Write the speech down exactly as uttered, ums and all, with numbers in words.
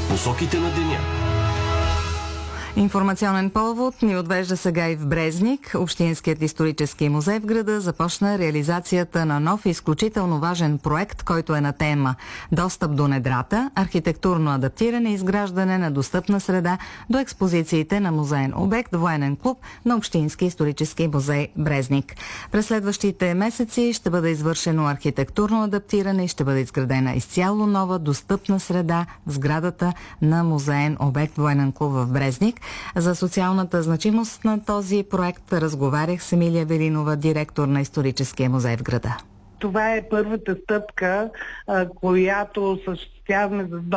Посоките на деня. Информационен повод ни отвежда сега и в Брезник. Общинският исторически музей в града започна реализацията на нов и изключително важен проект, който е на тема достъп до недрата, архитектурно адаптиране и изграждане на достъпна среда до експозициите на музеен обект военен клуб на Общински исторически музей Брезник. През следващите месеци ще бъде извършено архитектурно адаптиране и ще бъде изградена изцяло нова достъпна среда в сградата на музеен обект военен клуб в Брезник. За социалната значимост на този проект разговарях с Емилия Велинова, директор на Историческия музей в града. Това е първата стъпка, която осъществяваме за